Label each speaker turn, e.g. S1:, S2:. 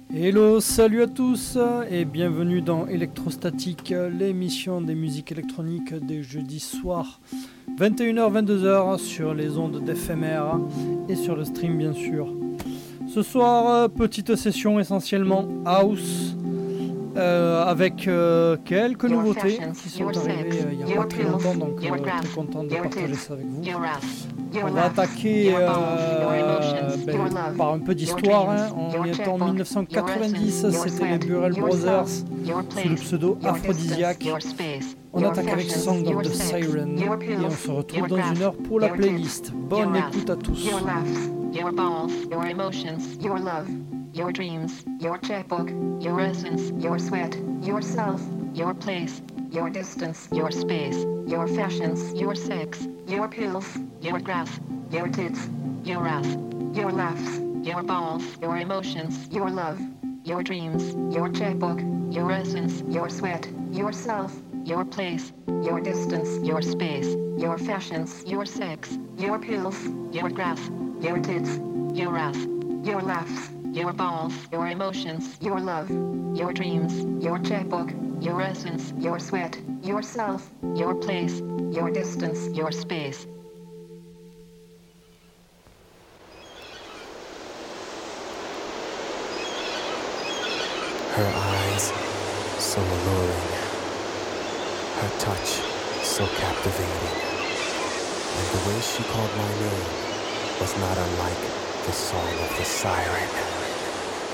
S1: Hello, salut à tous et bienvenue dans Electrostatic, l'émission des musiques électroniques des jeudis soirs 21h-22h sur les ondes d'FMR et sur le stream bien sûr. Ce soir, petite session essentiellement house avec quelques nouveautés qui sont arrivées il n'y a pas très longtemps, donc très content de partager ça avec vous. On va attaquer par un peu d'histoire. On est en 1990, c'était les Burrell Brothers sous le pseudo Aphrodisiac. On attaque avec Song of the Siren et on se retrouve dans une heure pour la playlist. Bonne écoute à tous.
S2: Your balls, your emotions, your love, your dreams, your checkbook, your essence, your sweat, yourself, your place, your distance, your space, your fashions, your sex, your pills, your grass, your tits, your ass, your laughs, your balls, your emotions, your love, your dreams, your checkbook, your essence, your sweat, yourself, your place, your distance, your space, your fashions, your sex, your pills, your grass, your tits, your ass, your laughs, your balls, your emotions, your love, your dreams, your checkbook, your essence, your sweat, yourself, your place, your distance, your space.
S3: Her eyes, so alluring. Her touch, so captivating. And the way she called my name was not unlike the song of the siren.